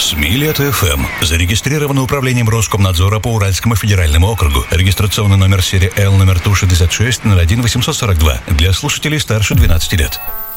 СМИ-Лето ФМ. Зарегистрировано управлением Роскомнадзора по Уральскому федеральному округу. Регистрационный номер серии Л номер ТУ 66 01 842 для слушателей старше 12 лет.